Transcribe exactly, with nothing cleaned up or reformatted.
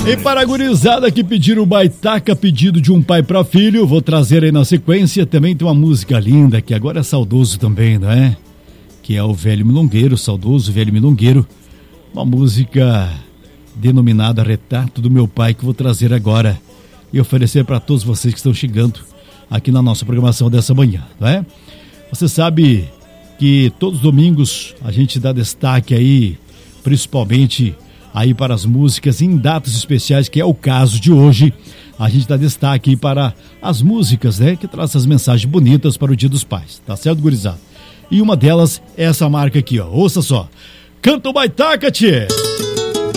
E para a gurizada que pediram o Baitaca, pedido de um pai para filho, vou trazer aí na sequência, também tem uma música linda, que agora é saudoso também, não é? Que é o Velho Milongueiro, saudoso Velho Milongueiro, uma música denominada Retrato do Meu Pai, que vou trazer agora e oferecer para todos vocês que estão chegando aqui na nossa programação dessa manhã, não é? Você sabe que todos os domingos a gente dá destaque aí, principalmente aí para as músicas em datas especiais, que é o caso de hoje. A gente dá destaque aí para as músicas, né, que traz essas mensagens bonitas para o Dia dos Pais, tá certo, gurizada? E uma delas é essa marca aqui, ó, ouça só. Canta o Baitaca, tchê!